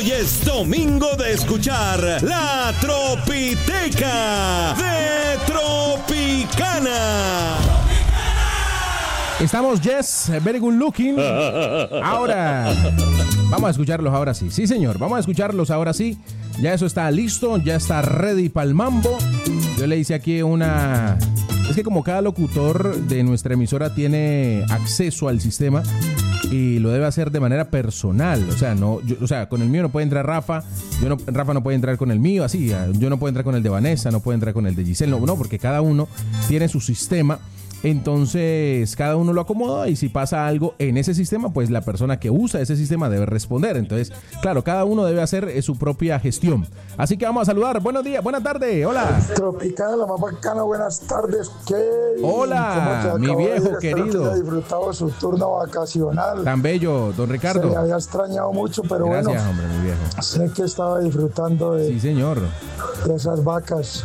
Hoy es domingo de escuchar La Tropiteca de Tropicana. Estamos, yes, very good looking. Ahora, vamos a escucharlos ahora sí. Sí, señor, vamos a escucharlos ahora sí. Ya eso está listo, ya está ready para el mambo. Yo le hice aquí una... Es que como cada locutor de nuestra emisora tiene acceso al sistema y lo debe hacer de manera personal, o sea, con el mío no puede entrar Rafa, Rafa no puede entrar con el mío, así, yo no puedo entrar con el de Vanessa, no puedo entrar con el de Giselle, no, porque cada uno tiene su sistema. Entonces cada uno lo acomoda y si pasa algo en ese sistema, pues la persona que usa ese sistema debe responder. Entonces, claro, cada uno debe hacer su propia gestión. Así que vamos a saludar. Buenos días, buenas tardes, hola. Tropicana, la más bacana, buenas tardes. Hola, mi viejo querido. Espero que haya disfrutado su turno vacacional. Tan bello, don Ricardo. Se me había extrañado mucho, pero gracias, bueno. Hombre, mi viejo. Sé que estaba disfrutando de, sí, señor, de esas vacas.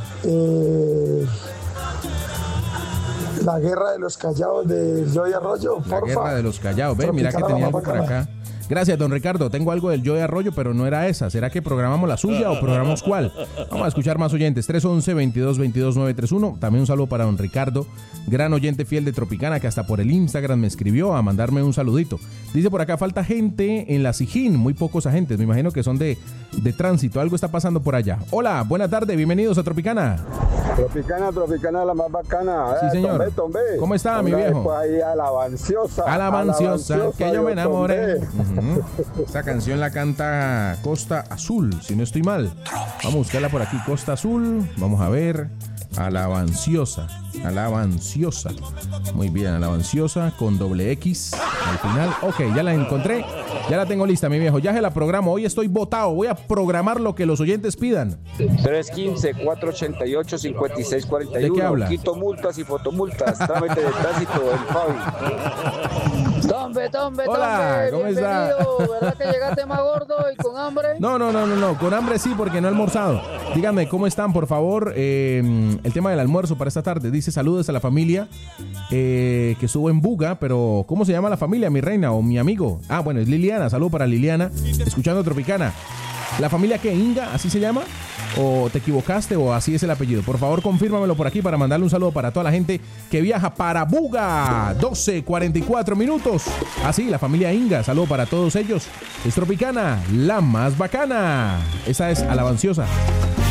La guerra de los callados de Joey Arroyo, porfa. La guerra de los callados. Ve, mira que tenía algo por acá. Gracias, don Ricardo. Tengo algo del Joey Arroyo, pero no era esa. ¿Será que programamos la suya o programamos cuál? Vamos a escuchar más oyentes. 311-2222-931. También un saludo para don Ricardo, gran oyente fiel de Tropicana, que hasta por el Instagram me escribió a mandarme un saludito. Dice por acá, falta gente en la Sijín, muy pocos agentes. Me imagino que son de tránsito. Algo está pasando por allá. Hola, buena tarde, bienvenidos a Tropicana. Tropicana, la más bacana. Sí, señor. Tombe. ¿Cómo está, mi viejo? Pues ahí Alabanciosa, que yo me enamoré. Uh-huh. Esta canción la canta Costa Azul, si no estoy mal. Vamos a buscarla por aquí, Costa Azul. Vamos a ver. Alabanciosa. Muy bien, Alabanciosa con doble X al final. Ok, ya la encontré. Ya la tengo lista, mi viejo. Ya se la programo. Hoy estoy votado. Voy a programar lo que los oyentes pidan. 315-488-5641. ¿De qué habla? Quito multas y fotomultas. Trámite de tránsito, el Fabi. Tombe, hola, ¿cómo está? ¿Verdad que llegaste más gordo y con hambre? No, con hambre sí, porque no he almorzado. Díganme, ¿cómo están, por favor? El tema del almuerzo para esta tarde. Dice, saludos a la familia que estuvo en Buga, pero ¿cómo se llama la familia, mi reina o mi amigo? Ah, bueno, es Liliana, saludo para Liliana, escuchando Tropicana. ¿La familia qué, Inga, así se llama? ¿O te equivocaste o así es el apellido? Por favor, confírmamelo por aquí para mandarle un saludo para toda la gente que viaja para Buga. 12:44 minutos. Así, la familia Inga, saludo para todos ellos. Es Tropicana, la más bacana. Esa es Alabanciosa.